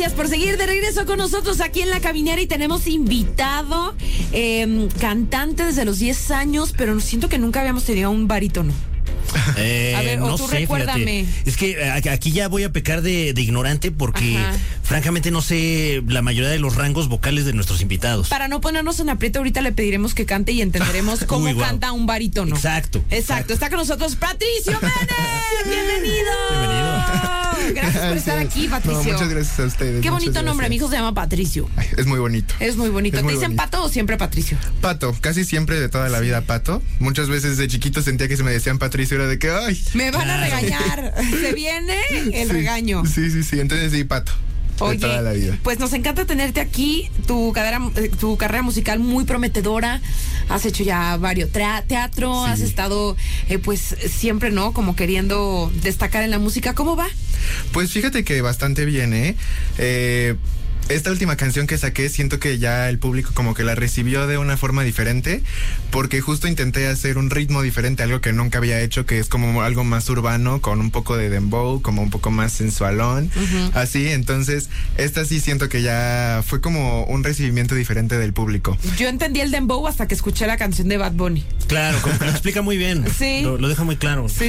gracias por seguir de regreso con nosotros aquí en La Caminera y tenemos invitado, cantante desde los 10 años, pero siento que nunca habíamos tenido un barítono. A ver, no o tú sé, recuérdame. fíjate. Es que aquí ya voy a pecar de ignorante porque francamente no sé la mayoría de los rangos vocales de nuestros invitados. Para no ponernos en aprieto, ahorita le pediremos que cante y entenderemos cómo canta un barítono. Exacto. Está con nosotros Patricio Méndez. Bienvenido. Gracias por estar aquí, Patricio. No, muchas gracias a ustedes. Qué bonito nombre, mi hijo se llama Patricio. Ay, es muy bonito. Es muy bonito. ¿Te dicen Pato o siempre Patricio? Pato, casi siempre de toda la vida Pato. Muchas veces de chiquito sentía que se me decían Patricio, era de que, ay, me van a regañar. Se viene el regaño. Sí. Entonces sí, Pato. Oye, de toda la vida. Pues nos encanta tenerte aquí, tu carrera musical muy prometedora. Has hecho ya varios teatro, has estado pues siempre, ¿no? Como queriendo destacar en la música. ¿Cómo va? Pues fíjate que bastante bien, esta última canción que saqué, siento que ya el público como que la recibió de una forma diferente, porque justo intenté hacer un ritmo diferente, algo que nunca había hecho, que es como algo más urbano, con un poco de dembow, como un poco más sensualón, así. Entonces, esta sí siento que ya fue como un recibimiento diferente del público. Yo entendí el dembow hasta que escuché la canción de Bad Bunny. Claro, como que lo explica muy bien. Sí. Lo deja muy claro. Sí.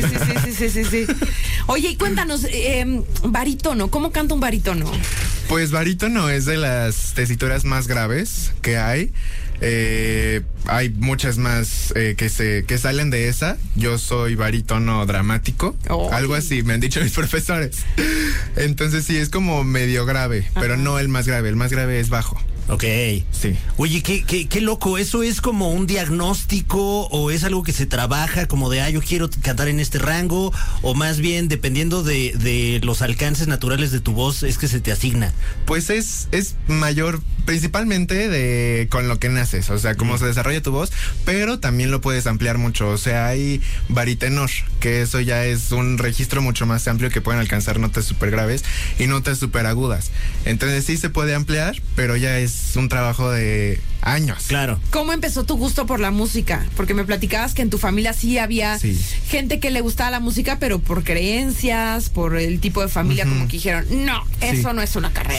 Oye, y cuéntanos, barítono, ¿cómo canta un barítono? Pues barítono es de las tesituras más graves que hay. Hay muchas más que salen de esa. Yo soy barítono dramático, algo así, me han dicho mis profesores. Entonces sí, es como medio grave, pero no el más grave. El más grave es bajo. Ok. Sí. Oye, qué loco. ¿Eso es como un diagnóstico o es algo que se trabaja como de, yo quiero cantar en este rango? O más bien, dependiendo de los alcances naturales de tu voz, es que se te asigna. Pues es mayor, principalmente con lo que naces, o sea, cómo se desarrolla tu voz, pero también lo puedes ampliar mucho. O sea, hay baritenor, que eso ya es un registro mucho más amplio, que pueden alcanzar notas súper graves y notas súper agudas. Entonces sí se puede ampliar, pero ya es un trabajo de años. Claro. ¿Cómo empezó tu gusto por la música? Porque me platicabas que en tu familia sí había gente que le gustaba la música, pero por creencias, por el tipo de familia, como que dijeron, no, eso no es una carrera.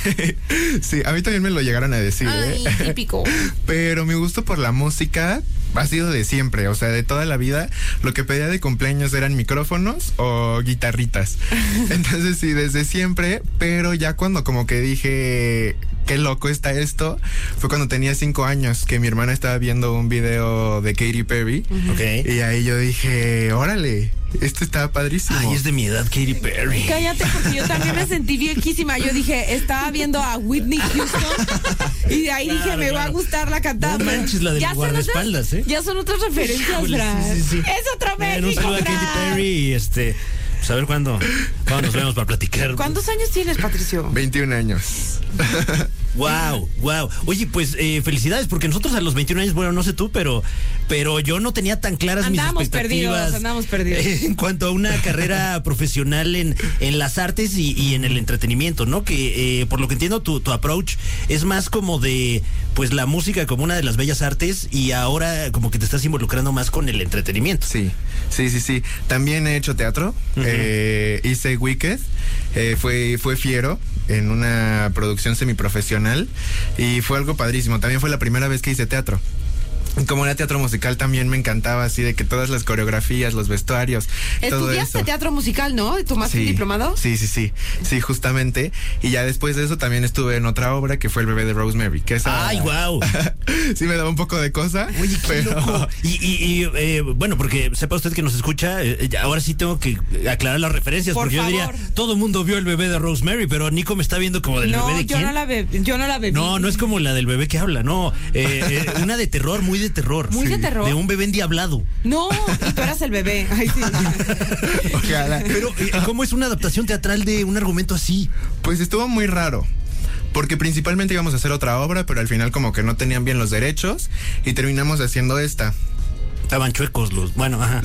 Sí, a mí también me lo llegaron a decir. Ay, típico. Pero mi gusto por la música ha sido de siempre, o sea, de toda la vida. Lo que pedía de cumpleaños eran micrófonos o guitarritas. Entonces sí, desde siempre, pero ya cuando como que dije, qué loco está esto, fue cuando tenía 5 años, que mi hermana estaba viendo un video de Katy Perry. Y ahí yo dije, órale, esto está padrísimo. Ay, es de mi edad Katy Perry. Cállate, porque yo también me sentí viejísima. Yo dije, estaba viendo a Whitney Houston y de ahí dije, me va a gustar la cantada. No manches, la del guardaespaldas, Ya son otras referencias, Fran. Sí. Es otro México, un saludo a Katy Perry y pues a ver cuándo nos vemos para platicar. ¿Cuántos años tienes, Patricio? 21 años. Wow. Oye, pues felicidades, porque nosotros a los 21 años, bueno, no sé tú, pero yo no tenía tan claras mis expectativas. Andamos perdidos. En cuanto a una carrera profesional en las artes y en el entretenimiento, ¿no? Que por lo que entiendo, tu approach es más como de, pues, la música como una de las bellas artes, y ahora como que te estás involucrando más con el entretenimiento. Sí. También he hecho teatro. Hice Wicked. Fue Fiero en una producción semiprofesional y fue algo padrísimo. También fue la primera vez que hice teatro. Como era teatro musical, también me encantaba, así de que todas las coreografías, los vestuarios, todo eso. Estudiaste teatro musical, ¿no? ¿Tomaste un diplomado? Sí, justamente. Y ya después de eso también estuve en otra obra que fue El bebé de Rosemary, que esa... ¡Ay, wow! Sí me daba un poco de cosa. Oye, qué loco. Y bueno, porque sepa usted que nos escucha, ahora sí tengo que aclarar las referencias, porque yo diría, todo el mundo vio El bebé de Rosemary, pero Nico me está viendo como del bebé de quién. Yo no la bebí. No es como la del bebé que habla, no. Una de terror, muy de terror. Muy de terror. De un bebé endiablado. No, y tú eras el bebé. Ay, sí. Ojalá. Pero, ¿cómo es una adaptación teatral de un argumento así? Pues estuvo muy raro. Porque principalmente íbamos a hacer otra obra, pero al final como que no tenían bien los derechos y terminamos haciendo esta. Estaban chuecos los, bueno, ajá.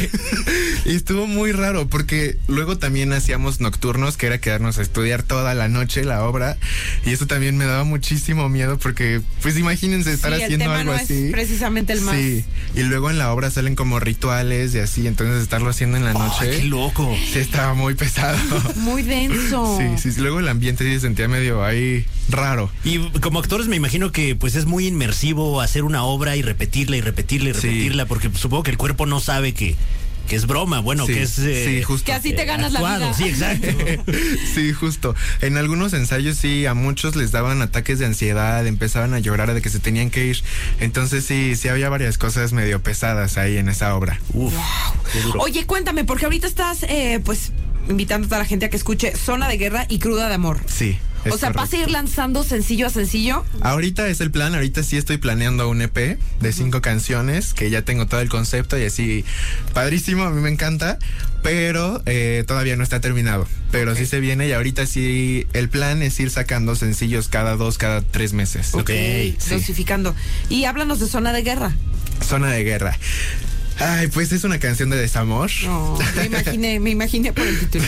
Y estuvo muy raro porque luego también hacíamos nocturnos, que era quedarnos a estudiar toda la noche la obra, y eso también me daba muchísimo miedo porque, pues imagínense estar Sí, haciendo el tema algo no así. es precisamente el más. Sí, y luego en la obra salen como rituales y así, entonces estarlo haciendo en la noche. ¡Qué loco! Sí, estaba muy pesado. Muy denso. Sí, luego el ambiente sí se sentía medio ahí raro. Y como actores me imagino que pues es muy inmersivo hacer una obra y repetirla y repetirla y repetirla, porque supongo que el cuerpo no sabe que es broma, bueno, Sí, que es... sí, justo. Que así te ganas actuado, la vida. sí, exacto. Sí, justo. En algunos ensayos sí, a muchos les daban ataques de ansiedad, empezaban a llorar de que se tenían que ir. Entonces sí había varias cosas medio pesadas ahí en esa obra. Uf, qué duro. Oye, cuéntame, porque ahorita estás, pues, invitando a toda la gente a que escuche Zona de Guerra y Cruda de Amor. Sí. O sea, ¿vas a ir lanzando sencillo a sencillo? Ahorita es el plan, ahorita sí estoy planeando un EP de 5 canciones, que ya tengo todo el concepto y así, padrísimo, a mí me encanta, pero todavía no está terminado, pero sí se viene y ahorita sí, el plan es ir sacando sencillos cada 3 meses. Ok, sí. Dosificando. Y háblanos de Zona de Guerra. Zona de Guerra. Ay, pues es una canción de desamor. No, me imaginé por el título.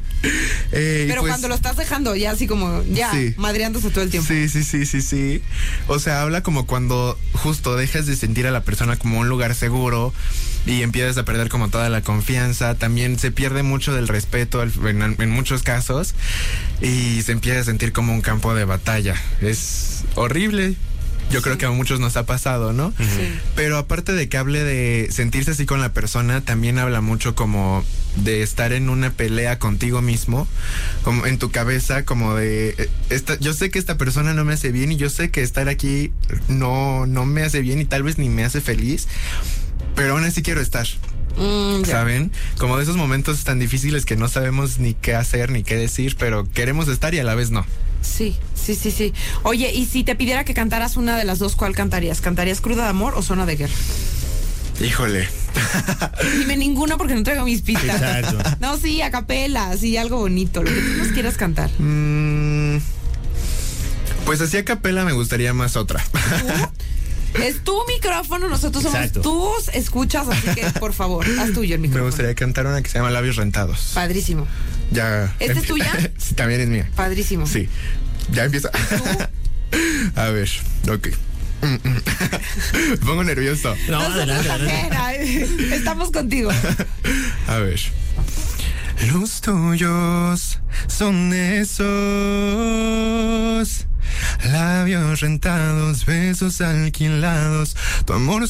Pero pues, cuando lo estás dejando ya así como, ya, sí, madreándose todo el tiempo. Sí. O sea, habla como cuando justo dejas de sentir a la persona como un lugar seguro y empiezas a perder como toda la confianza. También se pierde mucho del respeto en muchos casos y se empieza a sentir como un campo de batalla. Es horrible. Yo creo que a muchos nos ha pasado, ¿no? Sí. Pero aparte de que hable de sentirse así con la persona, también habla mucho como de estar en una pelea contigo mismo, como en tu cabeza, como de yo sé que esta persona no me hace bien y yo sé que estar aquí no me hace bien y tal vez ni me hace feliz, pero aún así quiero estar. Ya. ¿Saben? Como de esos momentos tan difíciles que no sabemos ni qué hacer ni qué decir, pero queremos estar y a la vez no. Sí. Oye, y si te pidiera que cantaras una de las dos, ¿cuál cantarías? ¿Cantarías Cruda de Amor o Zona de Guerra? Híjole. Dime ninguna porque no traigo mis pistas. Exacto. No, sí, a capela, sí, algo bonito, lo que tú nos quieras cantar. Pues así a capela me gustaría más otra. Es tu micrófono, nosotros somos Exacto. tus escuchas, así que por favor, haz tuyo el Me micrófono. gustaría cantar una que se llama Labios Rentados. Padrísimo, Ya. ¿Esta es tuya? Sí, también es mía. padrísimo. Sí. Ya empieza. A ver, ok. Me pongo nervioso. No, adelante. Estamos contigo. A ver. Los tuyos son esos labios rentados, besos alquilados, tu amor